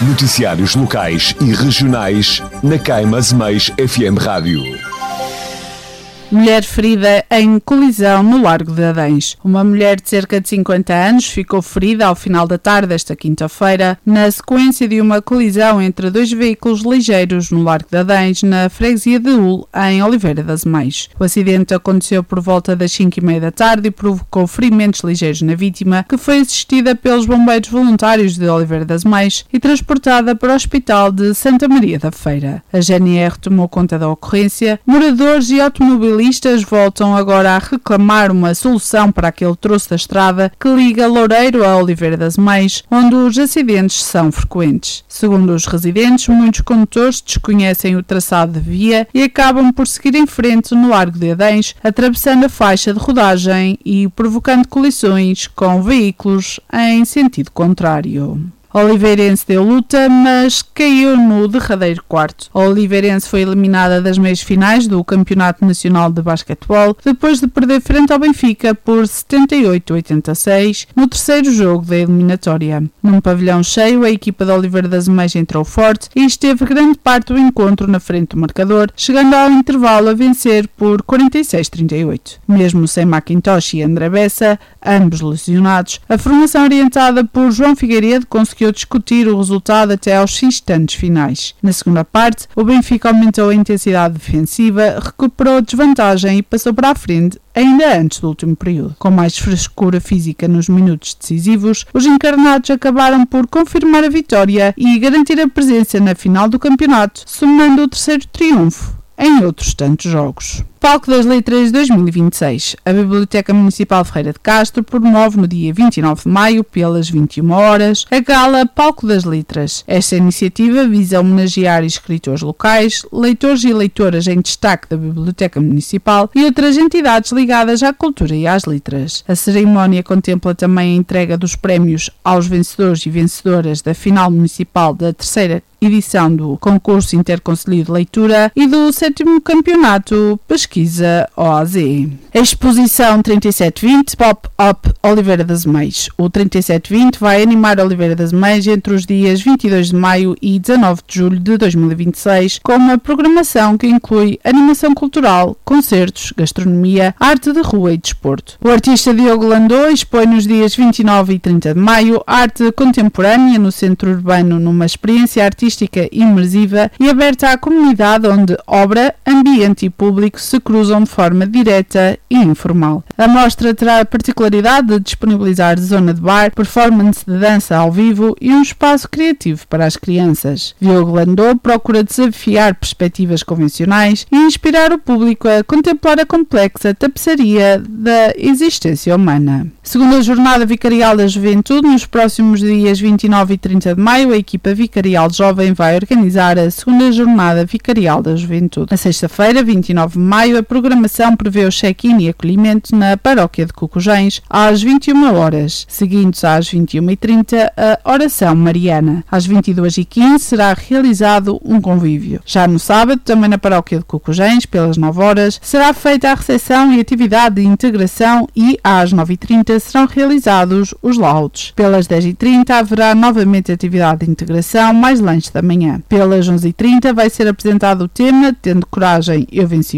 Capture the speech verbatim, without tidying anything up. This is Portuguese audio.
Noticiários locais e regionais na Caima Zemeis F M Rádio. Mulher ferida em colisão no Largo de Adens. Uma mulher de cerca de cinquenta anos ficou ferida ao final da tarde desta quinta-feira, na sequência de uma colisão entre dois veículos ligeiros no Largo de Adens, na freguesia de Ul, em Oliveira das Zemeis. O acidente aconteceu por volta das cinco e meia da tarde e provocou ferimentos ligeiros na vítima, que foi assistida pelos bombeiros voluntários de Oliveira das Zemeis e transportada para o Hospital de Santa Maria da Feira. A G N R tomou conta da ocorrência. Moradores e automobilistas voltam agora a reclamar uma solução para aquele troço da estrada que liga Loureiro a Oliveira das Zemeis, onde os acidentes são frequentes. Segundo os residentes, muitos condutores desconhecem o traçado de via e acabam por seguir em frente no Largo de Adens, atravessando a faixa de rodagem e provocando colisões com veículos em sentido contrário. A Oliveirense deu luta, mas caiu no derradeiro quarto. A Oliveirense foi eliminada das meias finais do Campeonato Nacional de Basquetebol depois de perder frente ao Benfica por setenta e oito a oitenta e seis no terceiro jogo da eliminatória. Num pavilhão cheio, a equipa da Oliveira das Zemeis entrou forte e esteve grande parte do encontro na frente do marcador, chegando ao intervalo a vencer por quarenta e seis a trinta e oito. Mesmo sem Macintosh e André Bessa, ambos lesionados, a formação orientada por João Figueiredo conseguiu discutir o resultado até aos instantes finais. Na segunda parte, o Benfica aumentou a intensidade defensiva, recuperou a desvantagem e passou para a frente ainda antes do último período. Com mais frescura física nos minutos decisivos, os encarnados acabaram por confirmar a vitória e garantir a presença na final do campeonato, somando o terceiro triunfo em outros tantos jogos. Palco das Letras dois mil e vinte e seis. A Biblioteca Municipal de Ferreira de Castro promove no dia vinte e nove de maio, pelas vinte e uma horas, a Gala Palco das Letras. Esta iniciativa visa homenagear escritores locais, leitores e leitoras em destaque da Biblioteca Municipal e outras entidades ligadas à cultura e às letras. A cerimónia contempla também a entrega dos prémios aos vencedores e vencedoras da final municipal da terceira edição do concurso interconcelho de leitura e do sétimo campeonato Pesquisa O A Z. A exposição trinta e sete vinte Pop-Up Oliveira das Zemeis. O trinta e sete vinte vai animar Oliveira das Zemeis entre os dias vinte e dois de maio e dezanove de julho de dois mil e vinte e seis, com uma programação que inclui animação cultural, concertos, gastronomia, arte de rua e desporto. O artista Diogo Landô expõe nos dias vinte e nove e trinta de maio arte contemporânea no centro urbano, numa experiência artística imersiva e aberta à comunidade, onde obra, ambiente e público se cruzam de forma direta e informal. A mostra terá a particularidade de disponibilizar zona de bar, performance de dança ao vivo e um espaço criativo para as crianças. Diogo Landô procura desafiar perspectivas convencionais e inspirar o público a contemplar a complexa tapeçaria da existência humana. Segundo a Jornada Vicarial da Juventude, nos próximos dias vinte e nove e trinta de maio, a equipa Vicarial Jovem vai organizar a segunda Jornada Vicarial da Juventude. Na sexta-feira, vinte e nove de maio, a programação prevê o check-in e acolhimento na Paróquia de Cocujães às vinte e uma horas, seguindo-se às vinte e uma e trinta a oração mariana. Às vinte e duas e quinze será realizado um convívio. Já no sábado, também na Paróquia de Cocujães, pelas nove horas, será feita a recepção e atividade de integração e às nove e trinta serão realizados os laudos. Pelas dez e trinta haverá novamente atividade de integração, mais lanche da manhã. Pelas onze e trinta vai ser apresentado o tema Tendo Coragem, Eu Venci